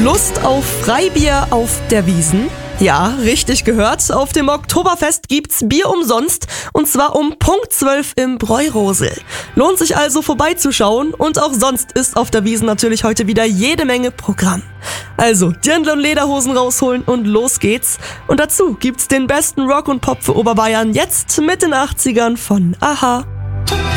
Lust auf Freibier auf der Wiesn? Ja, richtig gehört. Auf dem Oktoberfest gibt's Bier umsonst und zwar um Punkt 12 im Bräurosel. Lohnt sich also vorbeizuschauen und auch sonst ist auf der Wiesn natürlich heute wieder jede Menge Programm. Also, Dirndl und Lederhosen rausholen und los geht's. Und dazu gibt's den besten Rock und Pop für Oberbayern jetzt mit den 80ern von Aha.